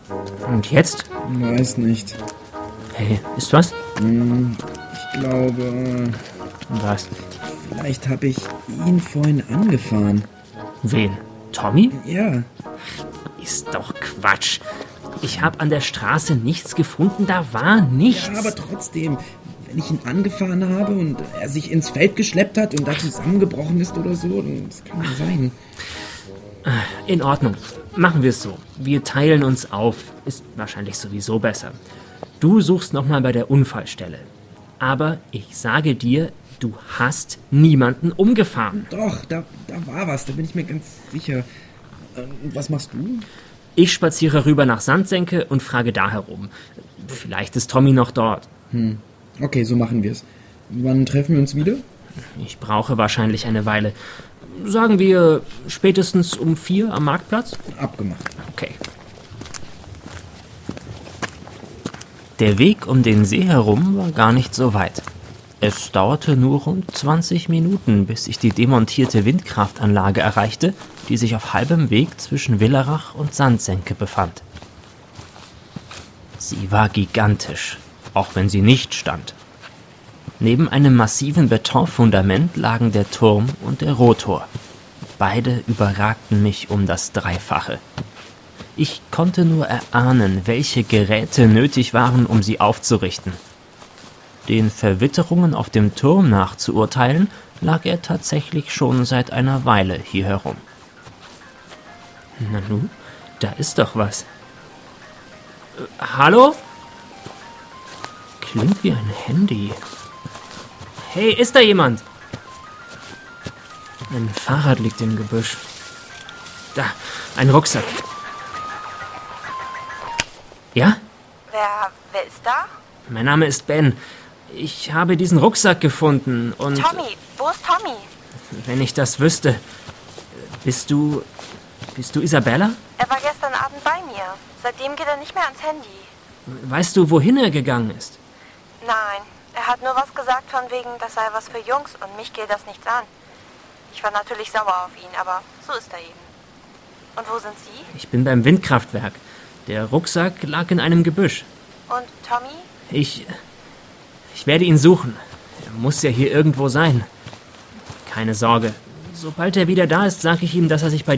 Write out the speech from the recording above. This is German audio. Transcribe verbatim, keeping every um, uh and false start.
Und jetzt? Weiß nicht. Hey, ist was? Hm, ich glaube, Was? vielleicht habe ich ihn vorhin angefahren. Wen? Tommy? Ja, Ist doch Quatsch. Ich habe an der Straße nichts gefunden, da war nichts. ja, aber trotzdem, wenn ich ihn angefahren habe und er sich ins Feld geschleppt hat und da zusammengebrochen ist oder so, dann das kann ja sein. In Ordnung. Machen wir es so. Wir teilen uns auf. Ist wahrscheinlich sowieso besser. Du suchst nochmal bei der Unfallstelle. Aber ich sage dir, du hast niemanden umgefahren. Doch, da, da war was, da bin ich mir ganz sicher. Ähm, was machst du? Ich spaziere rüber nach Sandsenke und frage da herum. Vielleicht ist Tommy noch dort. Okay, so machen wir es. Wann treffen wir uns wieder? Ich brauche wahrscheinlich eine Weile. Sagen wir spätestens um vier am Marktplatz? Abgemacht. Okay. Der Weg um den See herum war gar nicht so weit. Es dauerte nur rund zwanzig Minuten, bis ich die demontierte Windkraftanlage erreichte, die sich auf halbem Weg zwischen Willerach und Sandsenke befand. Sie war gigantisch, auch wenn sie nicht stand. Neben einem massiven Betonfundament lagen der Turm und der Rotor. Beide überragten mich um das Dreifache. Ich konnte nur erahnen, welche Geräte nötig waren, um sie aufzurichten. Den Verwitterungen auf dem Turm nach zu urteilen, lag er tatsächlich schon seit einer Weile hier herum. Nanu, da ist doch was. Äh, hallo? Klingt wie ein Handy. Hey, ist da jemand? Ein Fahrrad liegt im Gebüsch. Da, ein Rucksack. Ja? Wer, wer ist da? Mein Name ist Ben. Ich habe diesen Rucksack gefunden und... Tommy, wo ist Tommy? Wenn ich das wüsste. Bist du... Bist du Isabella? Er war gestern Abend bei mir. Seitdem geht er nicht mehr ans Handy. Weißt du, wohin er gegangen ist? Nein, er hat nur was gesagt von wegen, das sei was für Jungs und mich geht das nichts an. Ich war natürlich sauer auf ihn, aber so ist er eben. Und wo sind Sie? Ich bin beim Windkraftwerk. Der Rucksack lag in einem Gebüsch. Und Tommy? Ich... Ich werde ihn suchen. Er muss ja hier irgendwo sein. Keine Sorge. Sobald er wieder da ist, sage ich ihm, dass er sich bei